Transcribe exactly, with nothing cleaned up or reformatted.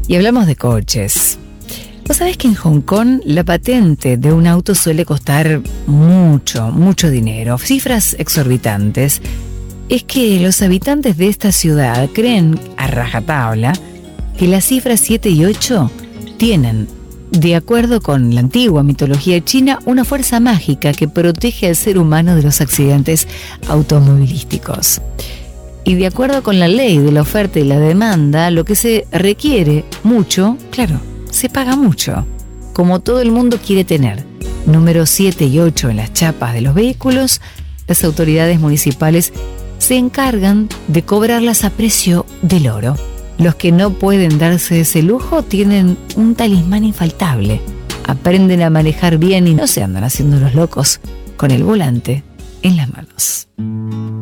Y hablamos de coches. ¿Vos sabés que en Hong Kong la patente de un auto suele costar mucho, mucho dinero, cifras exorbitantes? Es que los habitantes de esta ciudad creen a rajatabla que las cifras siete y ocho tienen, de acuerdo con la antigua mitología china, una fuerza mágica que protege al ser humano de los accidentes automovilísticos. Y de acuerdo con la ley de la oferta y la demanda, lo que se requiere mucho, claro, se paga mucho. Como todo el mundo quiere tener números siete y ocho en las chapas de los vehículos, las autoridades municipales se encargan de cobrarlas a precio del oro. Los que no pueden darse ese lujo tienen un talismán infaltable. Aprenden a manejar bien y no se andan haciendo los locos con el volante en las manos.